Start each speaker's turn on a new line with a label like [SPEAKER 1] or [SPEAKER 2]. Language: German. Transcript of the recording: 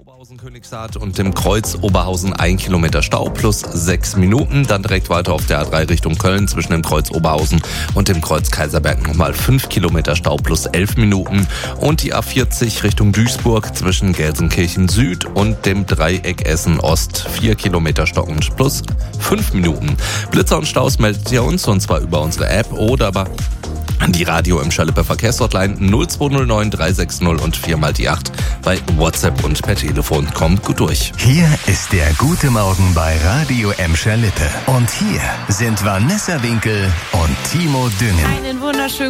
[SPEAKER 1] Oberhausen-Königshardt und dem Kreuz Oberhausen 1 Kilometer Stau plus 6 Minuten. Dann direkt weiter auf der A3 Richtung Köln zwischen dem Kreuz Oberhausen und dem Kreuz Kaiserberg nochmal 5 Kilometer Stau plus 11 Minuten. Und die A40 Richtung Duisburg zwischen Gelsenkirchen Süd und dem Dreieck Essen Ost 4 Kilometer stockend plus 5 Minuten. Blitzer und Staus meldet ihr uns, und zwar über unsere App oder aber an die Radio Emscher Lippe Verkehrshotline 0209 360 und 4x8 bei WhatsApp und per Telefon. Kommt gut durch.
[SPEAKER 2] Hier ist der Gute Morgen bei Radio Emscher Lippe. Und hier sind Vanessa Winkel und Timo Düngen.
[SPEAKER 3] Einen wunderschönen